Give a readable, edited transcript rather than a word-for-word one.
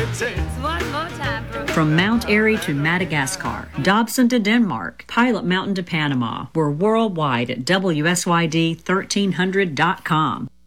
One more time. From Mount Airy to Madagascar, Dobson to Denmark, Pilot Mountain to Panama. We're worldwide at WSYD1300.com.